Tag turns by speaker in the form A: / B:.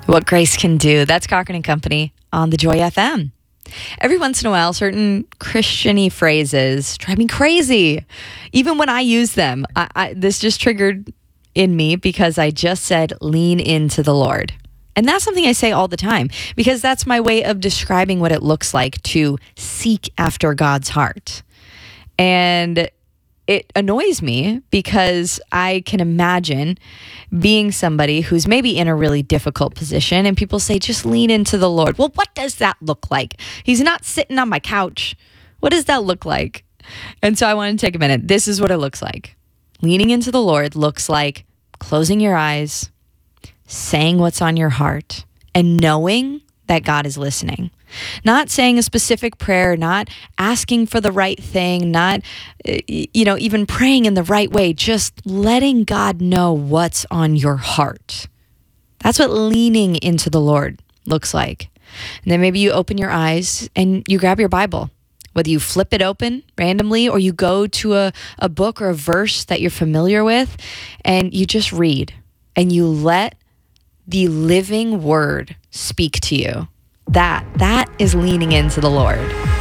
A: What grace can do. That's Cochran and Company on the Joy FM. Every once in a while, certain Christian-y phrases drive me crazy. Even when I use them, this just triggered in me because I just said, lean into the Lord. And that's something I say all the time because that's my way of describing what it looks like to seek after God's heart. And it annoys me because I can imagine being somebody who's maybe in a really difficult position and people say, just lean into the Lord. Well, what does that look like? He's not sitting on my couch. What does that look like? And so I want to take a minute. This is what it looks like. Leaning into the Lord looks like closing your eyes, saying what's on your heart, and knowing that God is listening. Not saying a specific prayer, not asking for the right thing, not, even praying in the right way, just letting God know what's on your heart. That's what leaning into the Lord looks like. And then maybe you open your eyes and you grab your Bible, whether you flip it open randomly or you go to a book or a verse that you're familiar with and you just read and you let the living word speak to you. That is leaning into the Lord.